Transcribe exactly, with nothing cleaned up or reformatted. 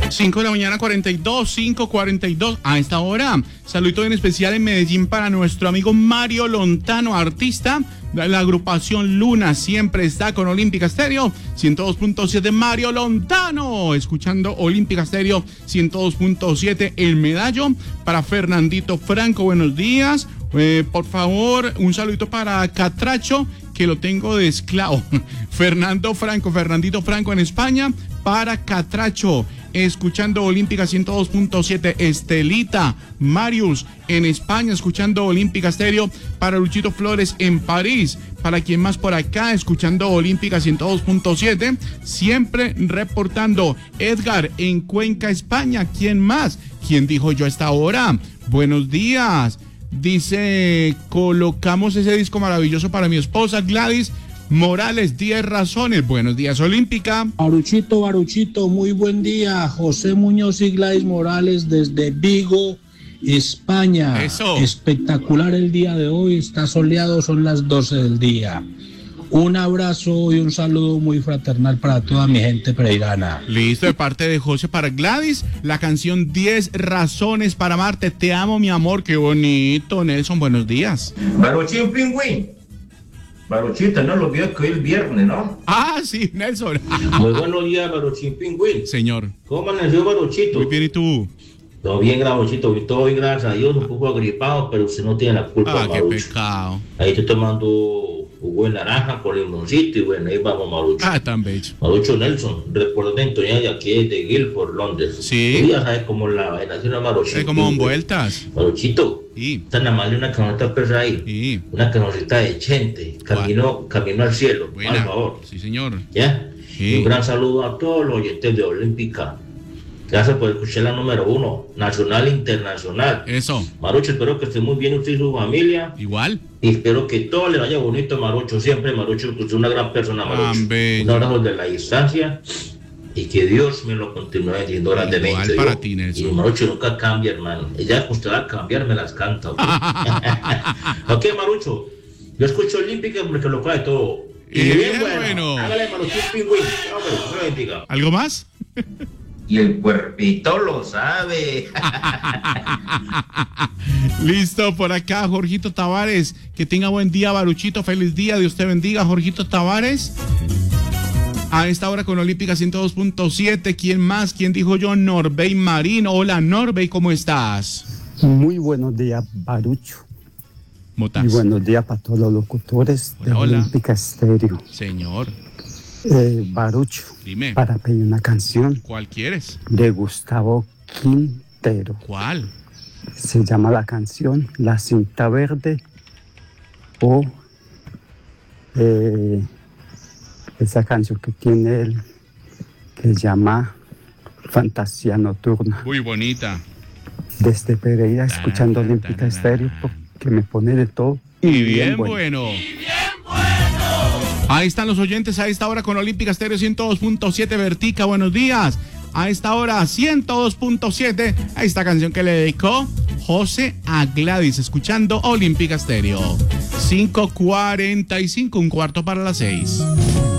cinco de la mañana, cuarenta y dos, cinco cuarenta y dos. A esta hora, saludito en especial en Medellín para nuestro amigo Mario Lontano, artista de la agrupación Luna. Siempre está con Olímpica Estéreo ciento dos punto siete. Mario Lontano, escuchando Olímpica Estéreo ciento dos punto siete. El medallo para Fernandito Franco. Buenos días. Eh, por favor, un saludito para Catracho, que lo tengo de esclavo. Fernando Franco, Fernandito Franco en España, para Catracho, escuchando Olímpica ciento dos punto siete. Estelita Marius en España, escuchando Olímpica Estéreo, para Luchito Flores en París, para quien más por acá, escuchando Olímpica ciento dos punto siete, siempre reportando. Edgar en Cuenca, España, ¿quién más? ¿Quién dijo yo a esta hora? Buenos días. Dice, colocamos ese disco maravilloso para mi esposa Gladys Morales, diez razones. Buenos días, Olímpica. Baruchito, Baruchito, muy buen día. José Muñoz y Gladys Morales desde Vigo, España. Eso. Espectacular el día de hoy, está soleado, son las doce del día. Un abrazo y un saludo muy fraternal para toda mi gente pereirana. Listo, de parte de José para Gladys, la canción diez razones para amarte. Te amo, mi amor, qué bonito. Nelson, buenos días. Baruchín Pingüín. Baruchita, no lo olvides que hoy es viernes, ¿no? Ah, sí, Nelson. Muy buenos días, Baruchín Pingüín. Señor. ¿Cómo amaneció, Baruchito? Muy bien, ¿y tú? Todo bien, Baruchito, todo bien, gracias a Dios, un poco agripado, pero usted no tiene la culpa, Ah, qué Marucho. pecado. Ahí estoy tomando jugo de naranja con limoncito y bueno, ahí vamos, Marucho. Ah, tan bello. Marucho Nelson, reporte en Toña de aquí de Guilford, Londres. Sí. Tú ya sabes cómo la vainación de Maruchito. Es como en vueltas. Maruchito, Sí. tan amable una canota perra ahí. Sí. Una canocita de Chente, camino, camino al cielo, Buena. por favor. Sí, señor. ¿Ya? Sí. Y un gran saludo a todos los oyentes de Olímpica. Gracias por escuchar la número uno, nacional e internacional. Eso. Marucho, espero que esté muy bien usted y su familia. Igual. Y espero que todo le vaya bonito, Marucho. Siempre, Marucho, usted es una gran persona, Marucho. Tan bello. Un abrazo de la distancia. Y que Dios me lo continúe diciendo grandemente. Igual para yo. ti, Nelson. Y Marucho nunca cambia, hermano. Ella usted va a cambiar, me las canta. ¿Ok, ok, Marucho? Yo escucho Olímpica porque lo cae todo. Y bien bueno. Hágale, Marucho, pingüín. Hombre, no me bendiga. ¿Algo más? Y el cuerpito lo sabe. Listo, por acá, Jorgito Tavares. Que tenga buen día, Baruchito. Feliz día. Dios te bendiga, Jorgito Tavares. A esta hora con Olímpica ciento dos punto siete. ¿Quién más? ¿Quién dijo yo? Norbey Marín. Hola, Norbey, ¿cómo estás? Muy buenos días, Barucho. Motas. Y buenos días para todos los locutores de Hola, hola. Olímpica Estéreo. Señor, Eh, Barucho, dime. para pedir una canción ¿Cuál quieres? de Gustavo Quintero. ¿Cuál? Se llama la canción La Cinta Verde o eh, esa canción que tiene él que se llama Fantasía Nocturna. Muy bonita. Desde Pereira, Tan, escuchando tan, Olímpica tan, Estéreo, tan. porque me pone de todo. Y bien bueno. Ahí están los oyentes a esta hora con Olímpica Estéreo ciento dos punto siete. Vertica, buenos días. A esta hora ciento dos punto siete. A esta canción que le dedicó José a Gladys, escuchando Olímpica Estéreo. cinco cuarenta y cinco, un cuarto para las seis.